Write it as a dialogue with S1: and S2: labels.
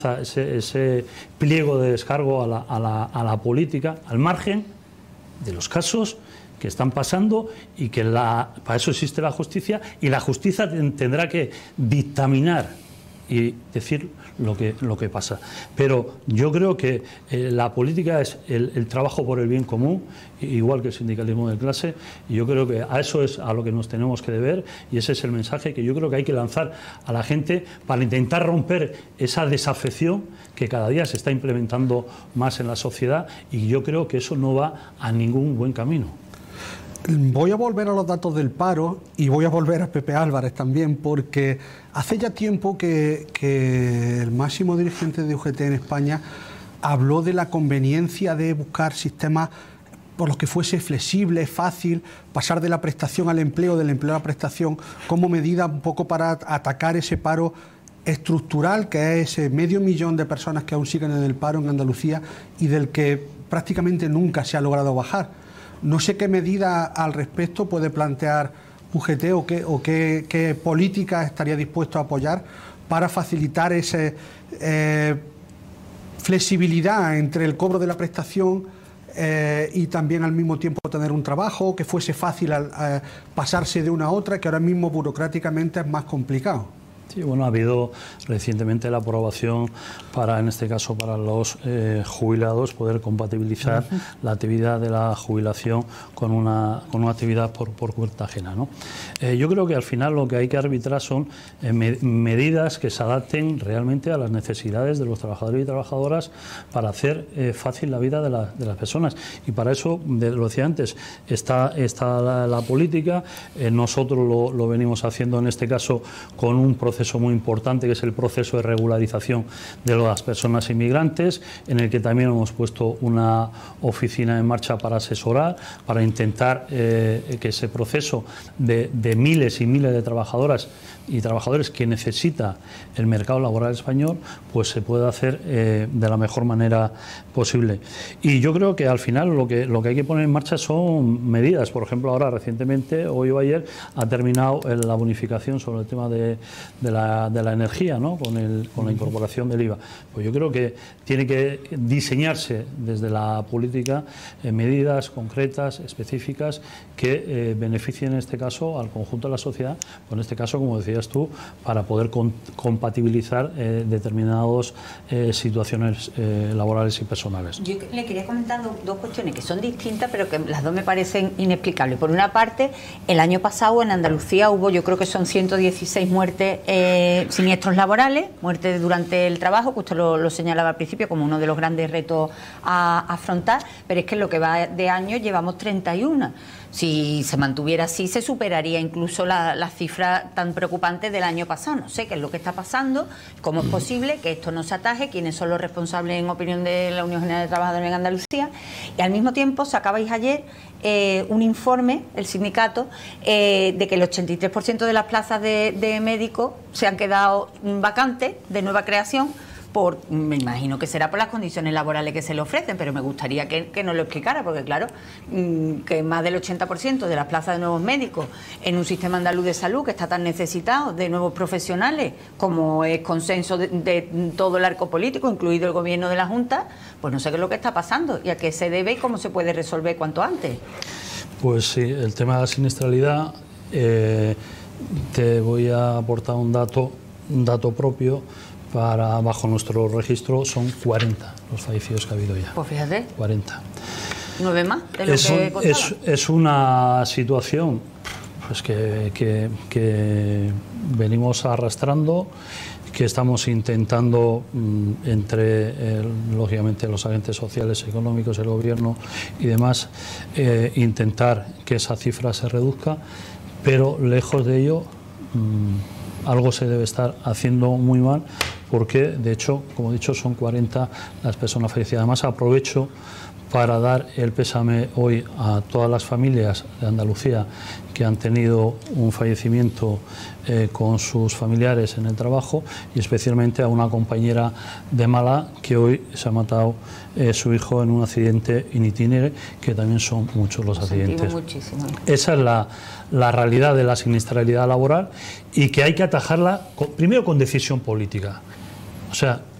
S1: ese pliego de descargo a la política, al margen de los casos que están pasando, y que para eso existe la justicia, y la justicia tendrá que dictaminar y decir lo que pasa. Pero yo creo que la política es el trabajo por el bien común, igual que el sindicalismo de clase, y yo creo que a eso es a lo que nos tenemos que deber, y ese es el mensaje que yo creo que hay que lanzar a la gente para intentar romper esa desafección que cada día se está implementando más en la sociedad, y yo creo que eso no va a ningún buen camino.
S2: Voy a volver a los datos del paro y voy a volver a Pepe Álvarez también, porque hace ya tiempo que el máximo dirigente de UGT en España habló de la conveniencia de buscar sistemas por los que fuese flexible, fácil, pasar de la prestación al empleo, del empleo a la prestación, como medida un poco para atacar ese paro estructural, que es ese 500.000 de personas que aún siguen en el paro en Andalucía y del que prácticamente nunca se ha logrado bajar. No sé qué medida al respecto puede plantear UGT o qué política estaría dispuesto a apoyar para facilitar esa flexibilidad entre el cobro de la prestación y también al mismo tiempo tener un trabajo, que fuese fácil pasarse de una a otra, que ahora mismo burocráticamente es más complicado.
S1: Sí, bueno, ha habido recientemente la aprobación en este caso para los jubilados, poder compatibilizar la actividad de la jubilación con una actividad por cuenta ajena, ¿no? Yo creo que al final lo que hay que arbitrar son medidas que se adapten realmente a las necesidades de los trabajadores y trabajadoras para hacer fácil la vida de las personas, y para eso, lo decía antes, está la política. Nosotros lo venimos haciendo en este caso con un proceso muy importante, que es el proceso de regularización de las personas inmigrantes, en el que también hemos puesto una oficina en marcha para asesorar, para intentar que ese proceso de miles y miles de trabajadoras y trabajadores que necesita el mercado laboral español, pues se pueda hacer de la mejor manera posible. Y yo creo que al final lo que hay que poner en marcha son medidas. Por ejemplo, ahora recientemente, hoy o ayer, ha terminado la bonificación sobre el tema de la energía, ¿no? con la incorporación del IVA. Pues yo creo que tiene que diseñarse desde la política medidas concretas, específicas, que beneficien en este caso al conjunto de la sociedad, pues en este caso, como decías tú, para poder compatibilizar determinadas situaciones laborales y personales.
S3: Yo le quería comentar dos cuestiones que son distintas, pero que las dos me parecen inexplicables. Por una parte, el año pasado en Andalucía hubo, yo creo que son 116 muertes, siniestros laborales, muertes durante el trabajo, que usted lo señalaba al principio como uno de los grandes retos a afrontar, pero es que en lo que va de año llevamos 31. Si se mantuviera así, se superaría incluso las cifras tan preocupantes del año pasado. No sé qué es lo que está pasando, cómo es posible que esto no se ataje, quiénes son los responsables, en opinión de la Unión General de Trabajadores en Andalucía. Y al mismo tiempo sacabais ayer un informe, el sindicato, de que el 83% de las plazas de médicos se han quedado vacantes, de nueva creación, me imagino que será por las condiciones laborales que se le ofrecen, pero me gustaría que nos lo explicara, porque claro, que más del 80% de las plazas de nuevos médicos en un sistema andaluz de salud que está tan necesitado de nuevos profesionales, como es consenso de todo el arco político, incluido el gobierno de la Junta, pues no sé qué es lo que está pasando y a qué se debe y cómo se puede resolver cuanto antes. Pues sí, el tema de la siniestralidad, te voy a aportar un dato propio. Bajo nuestro registro son 40 los fallecidos que ha habido ya. Pues fíjate. 40. ¿9 más de lo que contaba? Es una situación pues que venimos arrastrando, que estamos intentando entre lógicamente los agentes sociales, económicos, el gobierno y demás, intentar que esa cifra se reduzca, pero lejos de ello algo se debe estar haciendo muy mal, porque de hecho, como he dicho, son 40 las personas fallecidas. Además, aprovecho para dar el pésame hoy a todas las familias de Andalucía que han tenido un fallecimiento con sus familiares en el trabajo, y especialmente a una compañera de Málaga que hoy se ha matado su hijo en un accidente in itinere, que también son muchos los accidentes. Esa es la realidad de la siniestralidad laboral, y que hay que atajarla primero con decisión política. O sea,